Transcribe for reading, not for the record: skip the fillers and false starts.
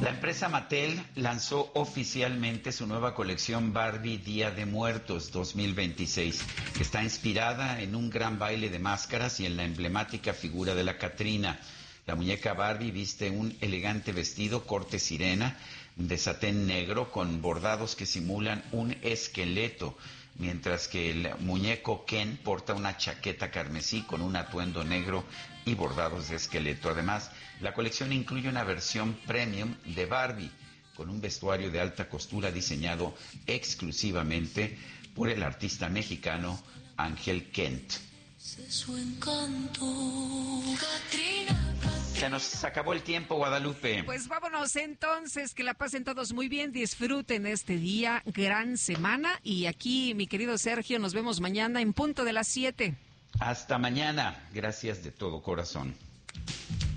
La empresa Mattel lanzó oficialmente su nueva colección Barbie Día de Muertos 2026, que está inspirada en un gran baile de máscaras y en la emblemática figura de la Catrina. La muñeca Barbie viste un elegante vestido corte sirena de satén negro con bordados que simulan un esqueleto, mientras que el muñeco Ken porta una chaqueta carmesí con un atuendo negro y bordados de esqueleto. Además, la colección incluye una versión premium de Barbie, con un vestuario de alta costura diseñado exclusivamente por el artista mexicano Ángel Kent. Se nos acabó el tiempo, Guadalupe. Pues vámonos entonces, que la pasen todos muy bien, disfruten este día, gran semana, y aquí, mi querido Sergio, nos vemos mañana en punto de las 7. Hasta mañana, gracias de todo corazón.